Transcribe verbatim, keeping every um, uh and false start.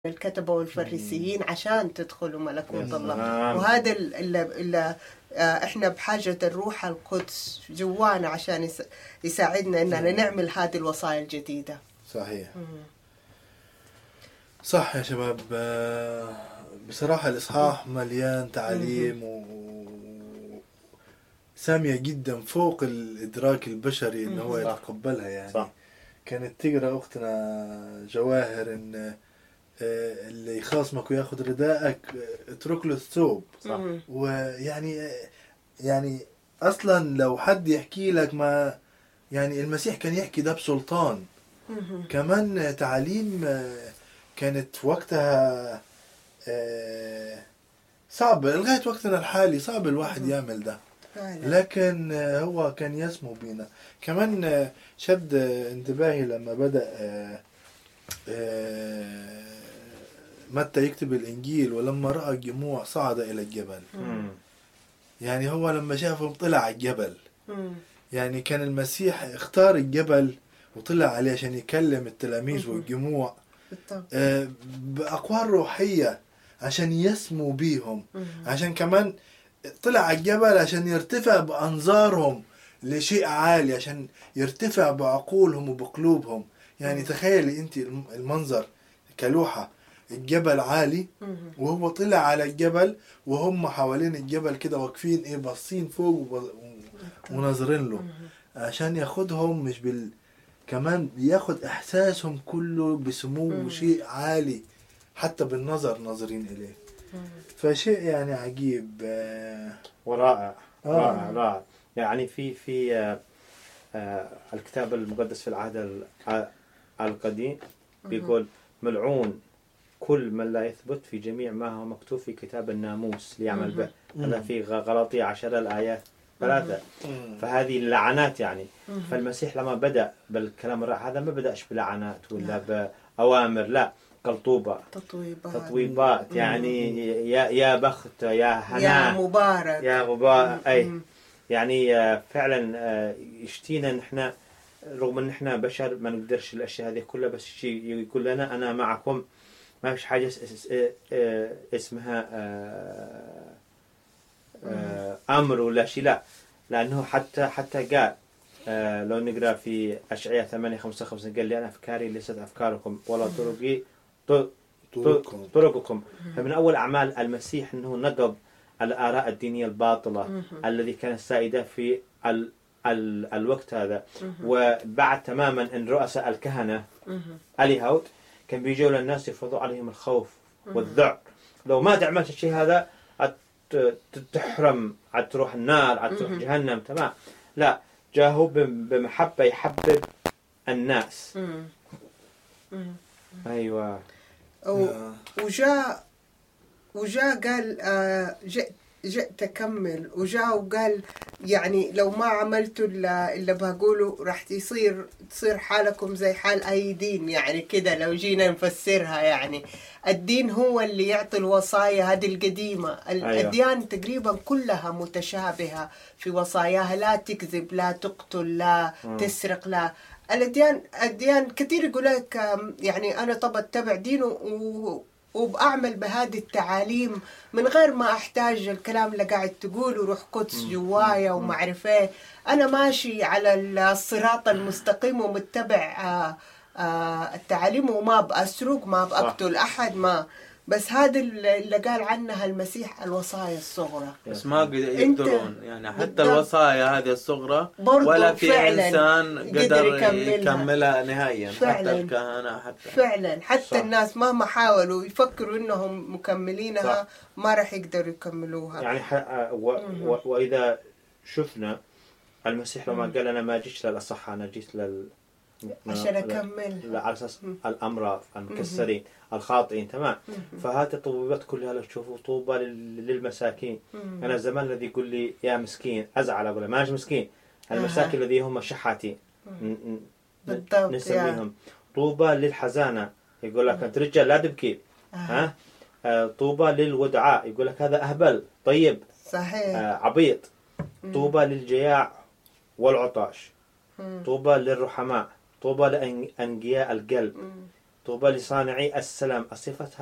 الكتبة والفريسيين عشان تدخلوا ملكوت الله. وهذا اللي احنا بحاجة الروح القدس جوانا عشان يساعدنا اننا نعمل هذه الوصايا الجديدة. صحيح. صح يا شباب. بصراحة الإصحاح مليان تعليم و سامية جدا فوق الإدراك البشري إنه هو يتقبلها. يعني صح. كانت تقرأ أختنا جواهر إن اللي يخاصمك وياخد رداءك اترك له الثوب. صح. ويعني يعني أصلا لو حد يحكي لك ما يعني المسيح كان يحكي ده بسلطان. كمان تعليم كانت وقتها صعب لغاية وقتنا الحالي، صعب الواحد يعمل ده، لكن هو كان يسمو بينا. كمان شد انتباهي لما بدأ متى يكتب الإنجيل ولما رأى الجموع صعد إلى الجبل. يعني هو لما شافهم طلع على الجبل. يعني كان المسيح اختار الجبل وطلع عليه عشان يكلم التلاميذ والجموع بأقوال روحية عشان يسمو بيهم. عشان كمان طلع على الجبل عشان يرتفع بأنظارهم لشيء عالي، عشان يرتفع بعقولهم وبقلوبهم. يعني تخيلي انت المنظر كلوحة، الجبل عالي وهو طلع على الجبل وهم حوالين الجبل كده واقفين ايه باصين فوق وناظرين له عشان ياخدهم. مش بال كمان بياخد احساسهم كله بسمو وشيء عالي حتى بالنظر ناظرين اليه. فشيء يعني عجيب ورائع. آه. رائع رائع. يعني في في آه آه الكتاب المقدس في العهد القديم بيقول ملعون كل من لا يثبت في جميع ما هو مكتوب في كتاب الناموس ليعمل به. هذا في غلاطية عشر الآيات ثلاثة. فهذه اللعنات يعني. فالمسيح لما بدأ بالكلام الرائع هذا ما بدأش بلعنات ولا بأوامر، لا، قال طوبى تطويبات, تطويبات. يعني يا يا بخت يا هناء يا مبارك يا مبارك. أي يعني فعلا يشتينا نحن رغم ان احنا بشر ما نقدرش الاشياء هذه كلها، بس شيء يقول لنا انا معكم. ما فيش حاجه اسمها امر ولا شيء، لا، لانه حتى حتى قال لو نقرا في اشعياء ثمانية خمسة وخمسين قال لي انا افكاري ليست افكاركم ولا طرقي طرقكم. فمن اول اعمال المسيح انه نقض الاراء الدينيه الباطله الذي كانت سائده في ال ال الوقت هذا. وبعد تماما ان رؤساء الكهنه اليهود كان بيجوا للناس يفرضوا عليهم الخوف والذعر، لو ما عملت الشيء هذا تحرم، عاد تروح النار، عاد تروح جهنم. تمام، لا، جاءه بمحبه يحبب الناس. ايوه. وجاء وجاء قال آه جئت جئت أكمل، وجاء وقال يعني لو ما عملتوا اللي بقوله راح يصير تصير حالكم زي حال أي دين. يعني كده لو جينا نفسرها، يعني الدين هو اللي يعطي الوصايا هذه القديمة. أيوة. الأديان تقريبا كلها متشابهة في وصاياها، لا تكذب، لا تقتل، لا م. تسرق، لا. الأديان أديان كثير يقول لك يعني أنا طب أتبع دينه و وبأعمل بهذه التعاليم من غير ما أحتاج الكلام اللي قاعد تقوله روح قدس جوايا ومعرفة. أنا ماشي على الصراط المستقيم ومتبع آآ آآ التعاليم وما بأسرق، ما بأقتل أحد، ما بس هذا اللي قال عنها المسيح الوصايا الصغرى. بس ما يقدرون يعني حتى الوصايا هذه الصغرى ولا في إنسان قدر يكملها, يكملها نهائيا. فعلا. حتى الكهنة حتى فعلا حتى صح. الناس مهما حاولوا يفكروا إنهم مكملينها صح. ما راح يقدروا يكملوها. يعني و... و... وإذا شفنا المسيح لما قال أنا ما جيت للأصحة، أنا جيت لل عشان أكمل على أساس الأمراض، المكسرين، الخاطئين. تمام. فهذه الطبيبات كلها لو تشوفوا طوبى للمساكين. مم. أنا زمان الذي يقول لي يا مسكين أزعل، أقول ماش مسكين، المساكين الذي هم شحاتين نسميهم. طوبى للحزانة، يقول لك أنت رجال لا تبكي. ها آه. طوبى للودعاء، يقول لك هذا أهبل طيب صحيح آه عبيط. طوبى للجياع والعطاش. طوبى للرحماء، طوبى لأنقياء القلب. طوبى لصانعي السلام. الصفة